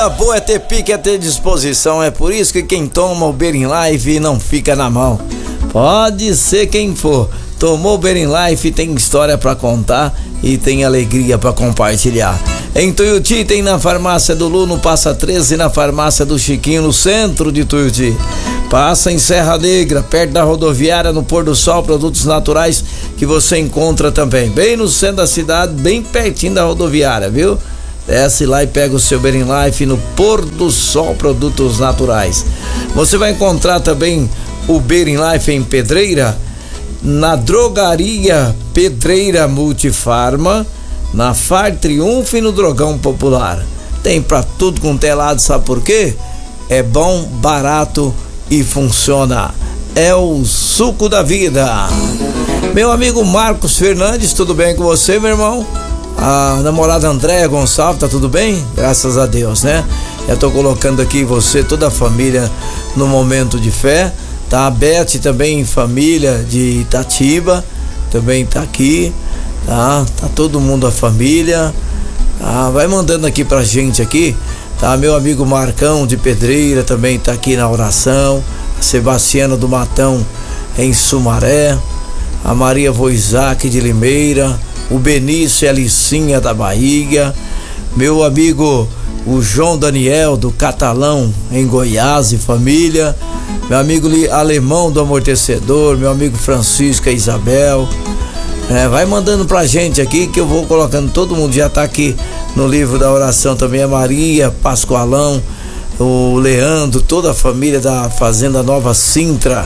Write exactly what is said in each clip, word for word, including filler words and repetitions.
A boa é ter pique, é ter disposição. É por isso que quem toma o Beer in Life não fica na mão. Pode ser quem for. Tomou o Beer in Life, tem história pra contar e tem alegria pra compartilhar. Em Tuiuti tem na farmácia do Lu, no Passa treze, e na farmácia do Chiquinho, no centro de Tuiuti. Passa em Serra Negra, perto da rodoviária, no Pôr do Sol, produtos naturais que você encontra também. Bem no centro da cidade, bem pertinho da rodoviária, viu? Desce lá e pega o seu Beer in Life no Pôr do Sol, produtos naturais. Você vai encontrar também o Beer in Life em Pedreira, na Drogaria Pedreira Multifarma, na Far Triunfo e no Drogão Popular. Tem pra tudo com telado, sabe por quê? É bom, barato e funciona. É o suco da vida. Meu amigo Marcos Fernandes, tudo bem com você, meu irmão? A namorada Andréia Gonçalves, tá tudo bem? Graças a Deus, né? Eu tô colocando aqui você, toda a família, no momento de fé. Tá a Beth também, família de Itatiba, também tá aqui, tá? Tá todo mundo, a família. Tá? Vai mandando aqui pra gente aqui, tá? Meu amigo Marcão de Pedreira também tá aqui na oração. A Sebastiana do Matão em Sumaré. A Maria Voisac de Limeira. O Benício e a Licinha da Barriga. Meu amigo o João Daniel do Catalão em Goiás e família. Meu amigo Alemão do Amortecedor, meu amigo Francisco e Isabel. É, vai mandando pra gente aqui que eu vou colocando, todo mundo já tá aqui no livro da oração também. A Maria Pascoalão, o Leandro, toda a família da Fazenda Nova Sintra,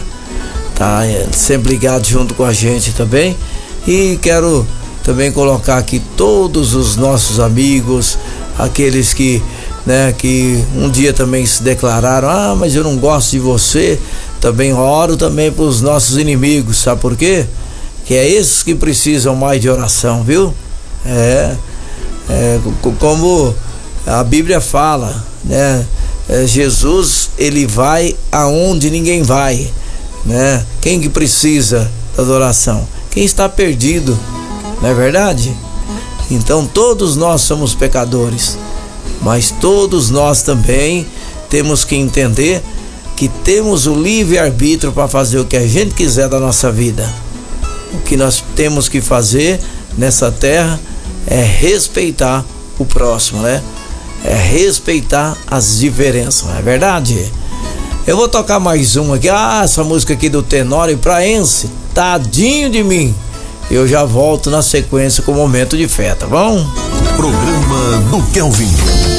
tá é, sempre ligado junto com a gente também. E quero também colocar aqui todos os nossos amigos, aqueles que, né, que um dia também se declararam: ah, mas eu não gosto de você. Também oro também para os nossos inimigos, sabe por quê? Que é esses que precisam mais de oração, viu? É, é como a Bíblia fala, né? É, Jesus, ele vai aonde ninguém vai, né? Quem que precisa da adoração? Quem está perdido, não é verdade? Então todos nós somos pecadores, mas todos nós também temos que entender que temos o livre-arbítrio para fazer o que a gente quiser da nossa vida. O que nós temos que fazer nessa terra é respeitar o próximo, né? É respeitar as diferenças, não é verdade? Eu vou tocar mais uma aqui. Ah, essa música aqui do Tenório Praense, Tadinho de Mim. Eu já volto na sequência com o Momento de Fé, tá bom? Programa do Kelvin.